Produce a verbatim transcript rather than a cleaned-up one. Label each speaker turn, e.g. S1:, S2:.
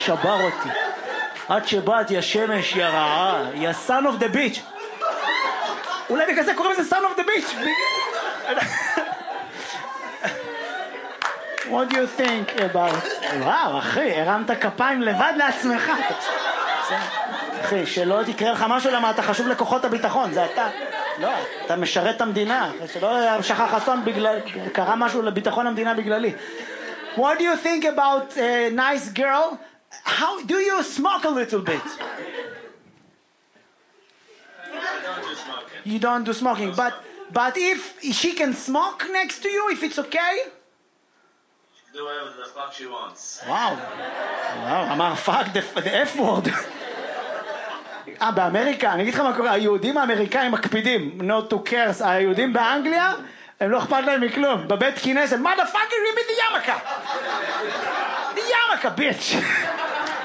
S1: שבר אותי. עד שבאת, יא שמש, יא רעה, יא son of the bitch. אולי בגלל זה קוראים לזה son of the bitch. What do you think about... וואו, אחי, הרמת כפיים לבד לעצמך. אחי, שלא תקרא לך משהו למה אתה חשוב לכוחות הביטחון, זה אתה. לא, אתה משרת את המדינה. שלא שכח אסון בגלל... קרה משהו לביטחון המדינה בגללי. What do you think about a nice girl? How do you smoke a little bit? You don't do smoking, but but if she can smoke next to you, if it's okay?
S2: Do whatever the fuck she wants.
S1: Wow. Wow, אמר fuck the, the F word. אה, באמריקה, אני אגיד לך מה קורה, היהודים האמריקאים מקפידים, not to curse, היהודים באנגליה, הם לא אכפת להם מכלום, בבית כנסת, motherfucker, give me the yarmulke. The yarmulke, bitch.